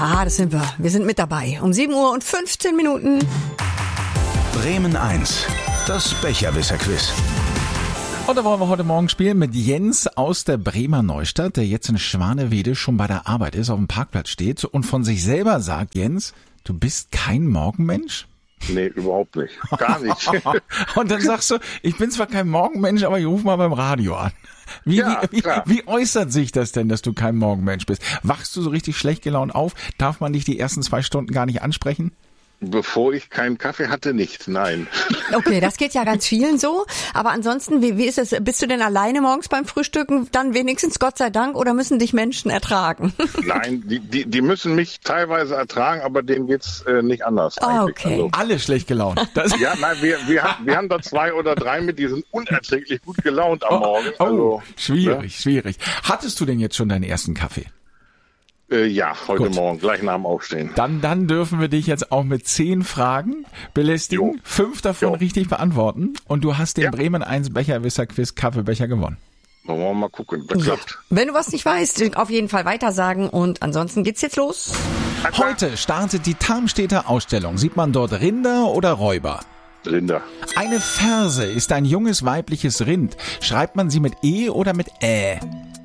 Ja, das sind wir. Wir sind mit dabei. Um 7:15 Bremen 1, das Becherwisser-Quiz. Und da wollen wir heute Morgen spielen mit Jens aus der Bremer Neustadt, der jetzt in Schwanewede schon bei der Arbeit ist, auf dem Parkplatz steht und von sich selber sagt, Jens, du bist kein Morgenmensch? Nee, überhaupt nicht. Gar nicht. Und dann sagst du, ich bin zwar kein Morgenmensch, aber ich rufe mal beim Radio an. Wie äußert sich das denn, dass du kein Morgenmensch bist? Wachst du so richtig schlecht gelaunt auf? Darf man dich die ersten 2 Stunden gar nicht ansprechen? Bevor ich keinen Kaffee hatte, nicht. Nein. Okay, das geht ja ganz vielen so. Aber ansonsten, wie ist es? Bist du denn alleine morgens beim Frühstücken? Dann wenigstens Gott sei Dank, oder müssen dich Menschen ertragen? Nein, die müssen mich teilweise ertragen, aber denen geht's nicht anders. Okay. Also, Alle schlecht gelaunt. ja, nein, wir haben da 2 oder 3 mit, die sind unerträglich gut gelaunt am Morgen. Also, schwierig. Hattest du denn jetzt schon deinen ersten Kaffee? Ja, heute Gut. Morgen, gleich nach dem Aufstehen. Dann dürfen wir dich jetzt auch mit 10 Fragen belästigen. Jo. 5 davon richtig beantworten. Und du hast den Ja. Bremen 1 Becherwisser-Quiz Kaffeebecher gewonnen. Wollen wir mal gucken, das klappt. Wenn du was nicht weißt, auf jeden Fall weitersagen. Und ansonsten geht's jetzt los. Heute startet die Tarmstädter Ausstellung. Sieht man dort Rinder oder Räuber? Rinder. Eine Ferse ist ein junges weibliches Rind. Schreibt man sie mit E oder mit Ä?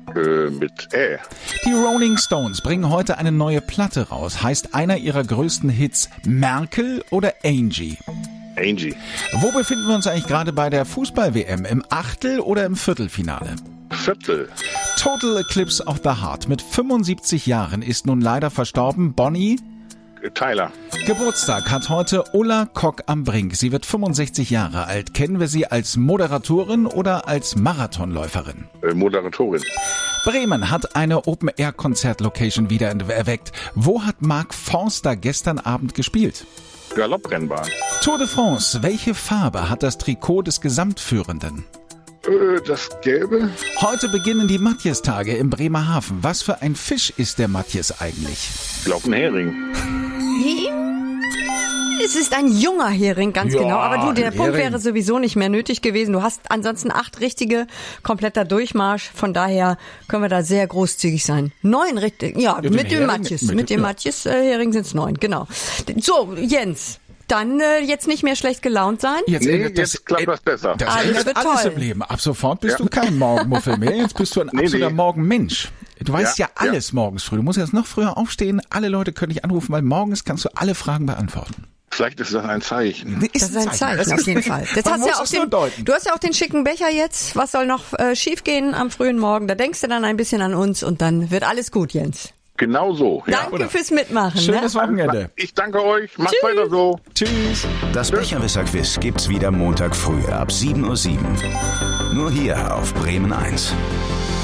Mit Die Rolling Stones bringen heute eine neue Platte raus. Heißt einer ihrer größten Hits Merkel oder Angie? Angie. Wo befinden wir uns eigentlich gerade bei der Fußball-WM? Im Achtel- oder im Viertelfinale? Viertel. Total Eclipse of the Heart. Mit 75 Jahren ist nun leider verstorben Bonnie. Tyler. Geburtstag hat heute Ulla Kock am Brink. Sie wird 65 Jahre alt. Kennen wir sie als Moderatorin oder als Marathonläuferin? Moderatorin. Bremen hat eine Open-Air-Konzert-Location wieder erweckt. Wo hat Mark Forster gestern Abend gespielt? Galopprennbahn. Tour de France. Welche Farbe hat das Trikot des Gesamtführenden? Das Gelbe. Heute beginnen die Matjes-Tage im Bremerhaven. Was für ein Fisch ist der Matjes eigentlich? Ich glaube, ein Hering. Es ist ein junger Hering, ganz Ja, genau. Aber du, der ein Punkt Hering. wäre sowieso nicht mehr nötig gewesen. Du hast ansonsten 8 richtige, kompletter Durchmarsch. Von daher können wir da sehr großzügig sein. 9 richtig, ja, Ja, mit dem Hering, Matjes. mit Mit dem ja. Matjes-Hering sind es 9, genau. So, Jens, dann jetzt nicht mehr schlecht gelaunt sein. Jetzt, Nee, ändert jetzt klappt das besser. Das Alles ändert wird alles toll. im Leben. Ab sofort bist du kein Morgenmuffel mehr. Jetzt bist du ein absoluter nee. Morgenmensch. Du weißt ja, Ja, alles morgens früh. Du musst jetzt noch früher aufstehen. Alle Leute können dich anrufen, weil morgens kannst du alle Fragen beantworten. Vielleicht ist das ein Zeichen. Das ist ein Zeichen, auf jeden Fall. Das Man hast ja muss auch es nur deuten. du hast ja auch den schicken Becher jetzt. Was soll noch schiefgehen am frühen Morgen? Da denkst du dann ein bisschen an uns und dann wird alles gut, Jens. Genau so. Ja. Danke fürs Mitmachen. Schönes Ne? Wochenende. Ich danke euch. Macht weiter so. Tschüss. Das Becherwisser-Quiz gibt's wieder Montag früh ab 7:07 Uhr. Nur hier auf Bremen 1.